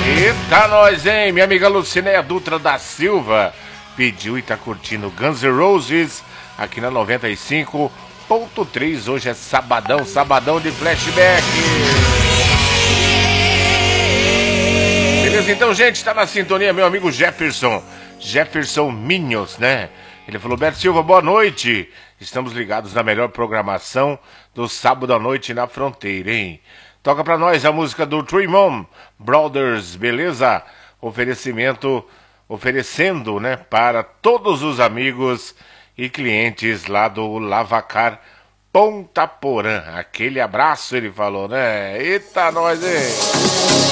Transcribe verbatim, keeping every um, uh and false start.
Eita, nós, hein? Minha amiga Lucinéia Dutra da Silva pediu e tá curtindo Guns N' Roses aqui na noventa e cinco ponto três. Hoje é sabadão, sabadão de flashback. Beleza, então, gente, tá na sintonia meu amigo Jefferson. Jefferson Minhos, né? Ele falou: Beto Silva, boa noite. Estamos ligados na melhor programação do sábado à noite na fronteira, hein? Toca pra nós a música do Tremont Brothers, beleza? Oferecimento, oferecendo, né, para todos os amigos e clientes lá do Lavacar Ponta Porã. Aquele abraço, ele falou, né? Eita, nós, hein?